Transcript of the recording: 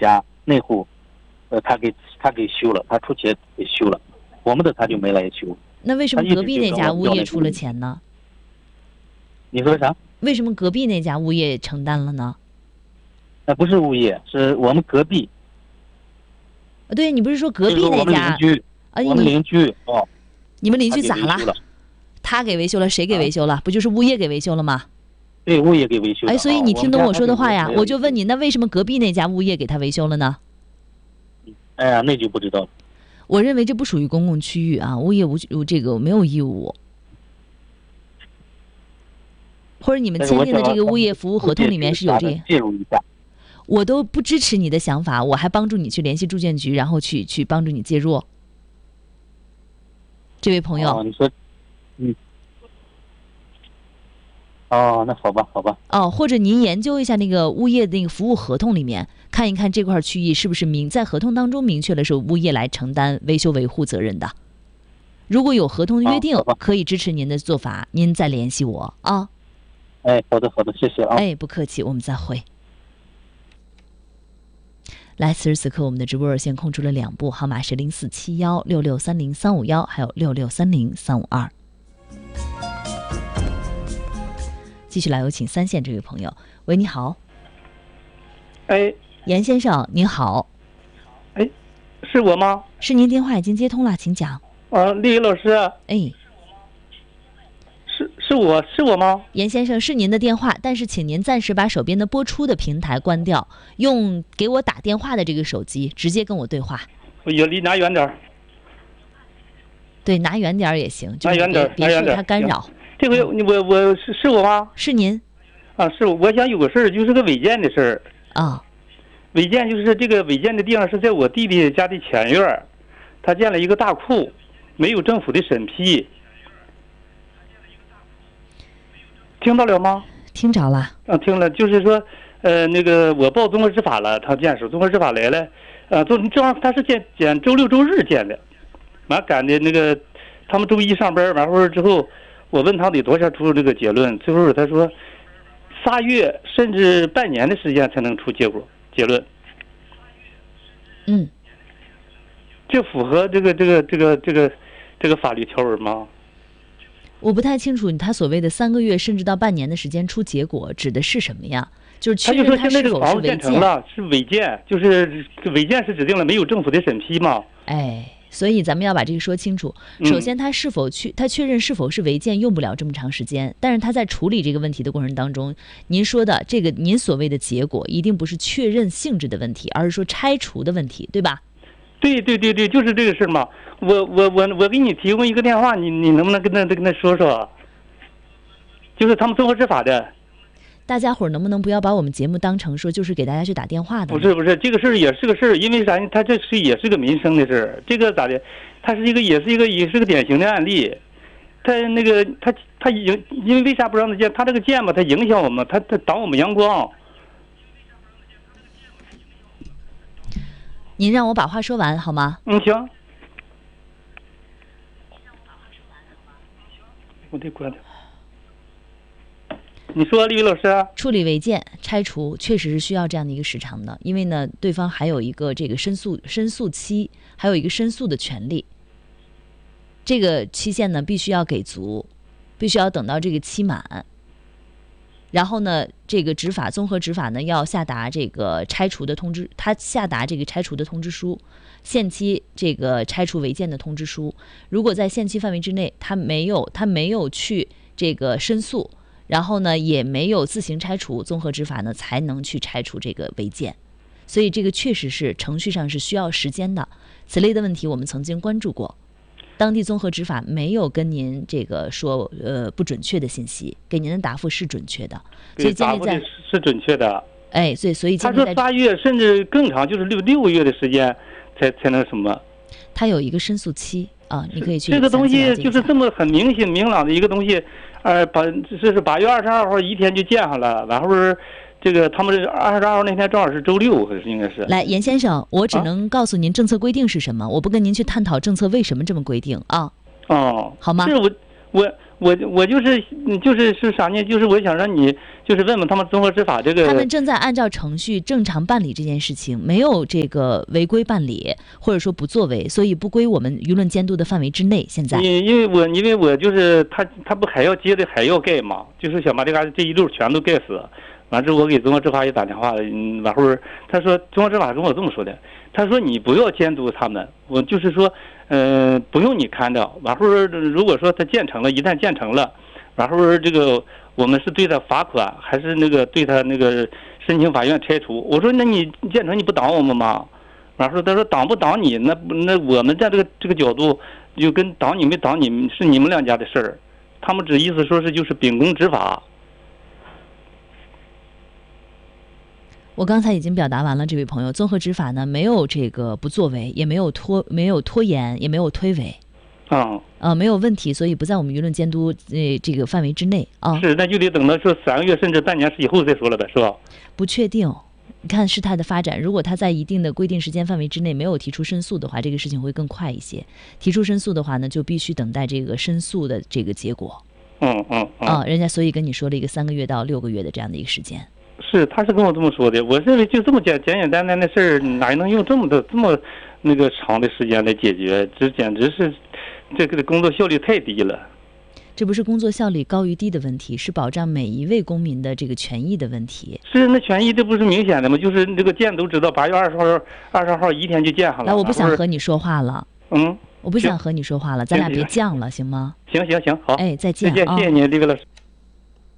家那户，他给修了，他出钱给修了，我们的他就没来修。 那为什么隔壁那家物业出了钱呢？ 你说啥？ 为什么隔壁那家物业承担了呢？ 那不是物业，是我们隔壁。 对，你不是说隔壁那家？ 我们邻居哦。 你们邻居咋了？他给维修了，谁给维修了？不就是物业给维修了吗？ 对，物业给维修了。 所以你听懂我说的话呀？我就问你，那为什么隔壁那家物业给他维修了呢？ 哎呀，那就不知道了。 我认为这不属于公共区域啊，物业这个没有义务。或者你们签订的这个物业服务合同里面是有这个， 介入一下， 我都不支持你的想法，我还帮助你去联系住建局，然后去帮助你介入。这位朋友， 你说，那好吧。 或者您研究一下那个物业的那个服务合同里面，看一看这块区域是不是在合同当中明确了是物业来承担维修维护责任的。如果有合同约定，可以支持您的做法，您再联系我啊。 哎，好的，谢谢啊。 哎，不客气，我们再会。来，此时此刻我们的直播热线空出了2部，号码是04716630-351，还有6630-352。继续来有请3线这位朋友。喂，你好。 哎， 严先生您好。 哎，是我吗？ 是您，电话已经接通了，请讲。 丽老师。 哎， 是我吗？ 严先生，是您的电话，但是请您暂时把手边的播出的平台关掉，用给我打电话的这个手机直接跟我对话。 离拿远点。 对，拿远点也行，就是别受它干扰。 这回我是我吗？ 是您。 是我想有个事儿，就是个违建的事儿。违建就是这个违建的地方是在我弟弟家的前院，他建了一个大库，没有政府的审批。听到了吗？ 听着了。 听了，就是说，那个我报综合执法了，他建署综合执法来了，正好他是建周六周日建的，完赶的那个他们周一上班，完后之后，我问他得多少出这个结论，最后他说3月甚至半年的时间才能出结论。这符合这个法律条文吗？ 我不太清楚他所谓的3个月甚至到半年的时间出结果指的是什么呀？就是确认他是否是违建。 是违建，就是违建是指定了没有政府的审批嘛？ 所以咱们要把这个说清楚。首先，他确认是否是违建用不了这么长时间，但是他在处理这个问题的过程当中，您说的这个您所谓的结果一定不是确认性质的问题，而是说拆除的问题，对吧？ 对，就是这个事嘛。我给你提供一个电话，你能不能跟他说说？就是他们综合执法的。 大家伙能不能不要把我们节目当成说就是给大家去打电话的？ 不是，这个事儿也是个事儿，因为啥呢？他这也是个民生的事儿。这个咋的？他是也是个典型的案例。他那个他因为啥不让他建？他这个建吧，他影响我们，他挡我们阳光。 您让我把话说完好吗？ 行。我得关掉。你说，李老师， 处理违建拆除确实是需要这样的一个时长的，因为呢，对方还有一个这个申诉期，还有一个申诉的权利。这个期限呢，必须要给足，必须要等到这个期满。然后呢，这个综合执法呢要下达这个拆除的通知，他下达这个拆除的通知书，限期这个拆除违建的通知书。如果在限期范围之内，他没有去这个申诉，然后呢也没有自行拆除，综合执法呢才能去拆除这个违建。所以这个确实是程序上是需要时间的。此类的问题我们曾经关注过。当地综合执法没有跟您这个说不准确的信息，给您的答复是准确的，所以建立在是准确的。 所以他说3月甚至更长，就是6个月的时间才能什么。 他有一个申诉期啊，你可以去这个东西就是这么很明朗的一个东西，这是8月22号一天就建上了，然后这个他们22号那天正好是周六，应该是。 来，严先生，我只能告诉您政策规定是什么，我不跟您去探讨政策为什么这么规定啊。 好吗？是我就是啥呢？就是我想让你就是问问他们综合执法这个， 他们正在按照程序正常办理这件事情，没有这个违规办理或者说不作为，所以不归我们舆论监督的范围之内。现在， 因为我就是他不还要接着还要盖嘛，就是想把这一溜全都盖死。完之后我给综合执法也打电话了，完后他说综合执法跟我这么说的，他说你不要监督他们，我就是说不用你看着。完后如果说他建成了，一旦建成了，完后这个我们是对他罚款，还是那个对他那个申请法院拆除？我说那你建成你不挡我们吗？完后他说挡不挡你，那我们在这个角度就跟挡你没挡你是你们两家的事儿，他们只意思说是就是秉公执法。 我刚才已经表达完了，这位朋友，综合执法呢没有这个不作为，也没有拖延，也没有推诿，没有问题，所以不在我们舆论监督这个范围之内啊。 是，那就得等到说3个月甚至半年以后再说了呗，是吧？ 不确定，你看事态的发展，如果他在一定的规定时间范围之内没有提出申诉的话，这个事情会更快一些。提出申诉的话呢，就必须等待这个申诉的这个结果。人家所以跟你说了一个3个月到6个月的这样的一个时间。 是，他是跟我这么说的。我认为就这么简单的事儿，哪能用这么那个长的时间来解决？这简直是这个工作效率太低了。 这不是工作效率高与低的问题，是保障每一位公民的这个权益的问题。 是，那权益这不是明显的吗？就是这个建都知道8月20号一天就建上了。 来，我不想和你说话了。 我不想和你说话了，咱俩别犟了，行吗？ 行，好。 哎，再见啊！ 谢谢您，这个老师。